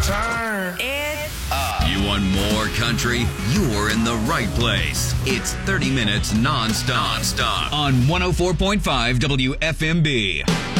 turn. You want more country? You're in the right place. It's 30 minutes non-stop on 104.5 WFMB.